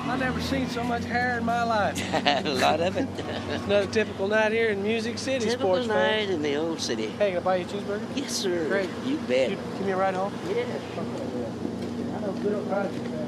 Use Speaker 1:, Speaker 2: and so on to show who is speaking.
Speaker 1: I've never seen so much hair in my life.
Speaker 2: A lot of it.
Speaker 1: Another typical night here in Music City,
Speaker 2: Typical
Speaker 1: sports
Speaker 2: night
Speaker 1: fans.
Speaker 2: in the old city.
Speaker 1: Hey, can I buy you a cheeseburger?
Speaker 2: Yes, sir.
Speaker 1: Great.
Speaker 2: You bet.
Speaker 1: Give me a ride home?
Speaker 2: Yeah.
Speaker 1: I know good old country, man.